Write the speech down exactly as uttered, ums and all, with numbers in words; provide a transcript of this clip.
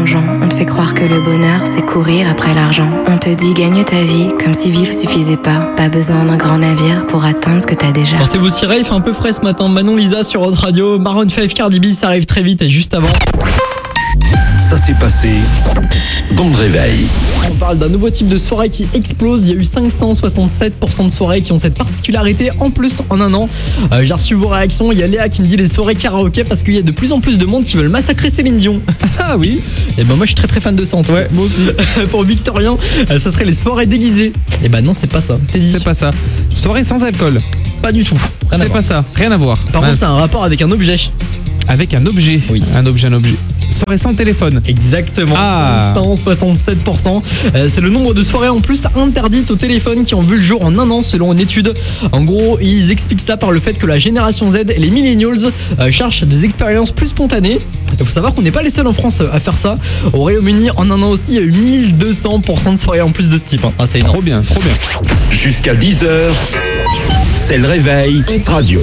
mensongeant. On te fait croire que le bonheur, c'est courir après l'argent. On te dit gagne ta vie, comme si vivre suffisait pas. Pas besoin d'un grand navire pour atteindre ce que t'as déjà. Sortez vos cirés, il fait un peu frais ce matin. Manon Lisa sur Hot Radio, Maroon cinq, Cardi B, ça arrive très vite et juste avant. Ça s'est passé dans le réveil. On parle d'un nouveau type de soirée qui explose. Il y a eu cinq cent soixante-sept pour cent de soirées qui ont cette particularité en plus en un an. Euh, j'ai reçu vos réactions. Il y a Léa qui me dit les soirées karaoké parce qu'il y a de plus en plus de monde qui veulent massacrer Céline Dion. Ah oui. Et ben moi je suis très très fan de ça. Ouais, moi aussi. Pour Victorien, euh, ça serait les soirées déguisées. Et ben non, c'est pas ça. T'es dit. C'est pas ça. Soirée sans alcool. Pas du tout. Rien à C'est voir. pas ça. Rien à voir. Par Mince. contre, c'est un rapport avec un objet. Avec un objet. Oui. Un objet, un objet. Soirée sans téléphone. Exactement, Ah. cinq cent soixante-sept pour cent. Euh, c'est le nombre de soirées en plus interdites au téléphone qui ont vu le jour en un an selon une étude. En gros, ils expliquent ça par le fait que la génération Z et les millennials euh, cherchent des expériences plus spontanées. Il faut savoir qu'on n'est pas les seuls en France à faire ça. Au Royaume-Uni, en un an aussi, il y a eu mille deux cents pour cent de soirées en plus de ce type. Ah, c'est énorme. Trop bien, trop bien. Jusqu'à dix heures, c'est le réveil Hot Radio.